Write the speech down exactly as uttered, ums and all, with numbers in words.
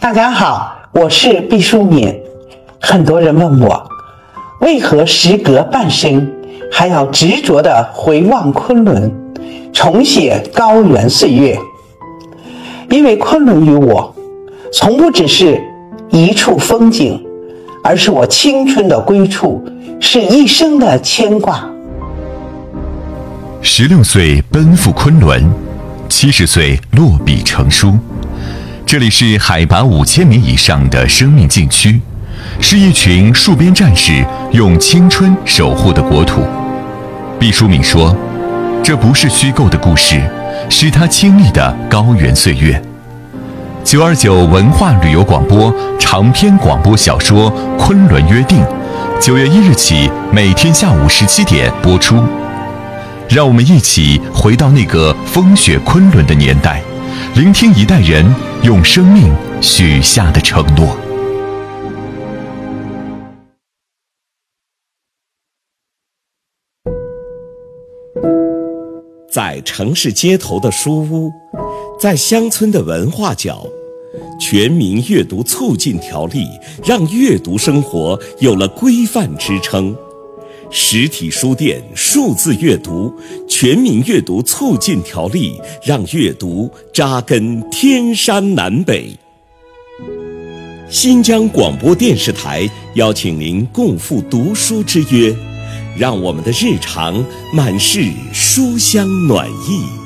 大家好，我是毕淑敏。很多人问我，为何时隔半生还要执着地回望昆仑，重写高原岁月？因为昆仑于我，从不只是一处风景，而是我青春的归处，是一生的牵挂。 十六岁奔赴昆仑，七十岁落笔成书。这里是海拔五千米以上的生命禁区，是一群戍边战士用青春守护的国土。毕淑敏说，这不是虚构的故事，是他亲历的高原岁月。九二九文化旅游广播长篇广播小说《昆仑约定》，九月一日起每天下午十七点播出。让我们一起回到那个风雪昆仑的年代，聆听一代人用生命许下的承诺。 在城市街头的书屋，在乡村的文化角，全民阅读促进条例让阅读生活有了规范支撑。实体书店数字阅读，全民阅读促进条例让阅读扎根天山南北。新疆广播电视台邀请您共赴读书之约，让我们的日常满是书香暖意。